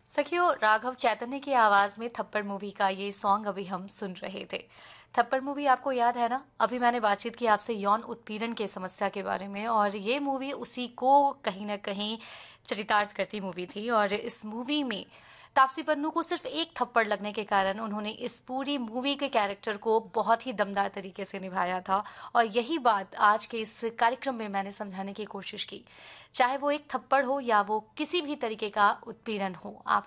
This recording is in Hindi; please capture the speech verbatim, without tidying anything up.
सखियों, राघव चैतन्य की आवाज में थप्पड़ मूवी का ये सॉन्ग अभी हम सुन रहे थे। थप्पड़ मूवी आपको याद है ना? अभी मैंने बातचीत की आपसे यौन उत्पीड़न की समस्या के बारे में, और ये मूवी उसी को कहीं ना कहीं चरितार्थ करती मूवी थी। और इस मूवी में तापसी पन्नू को सिर्फ एक थप्पड़ लगने के कारण उन्होंने इस पूरी मूवी के कैरेक्टर को बहुत ही दमदार तरीके से निभाया था। और यही बात आज के इस कार्यक्रम में मैंने समझाने की कोशिश की। चाहे वो एक थप्पड़ हो या वो किसी भी तरीके का उत्पीड़न हो, आप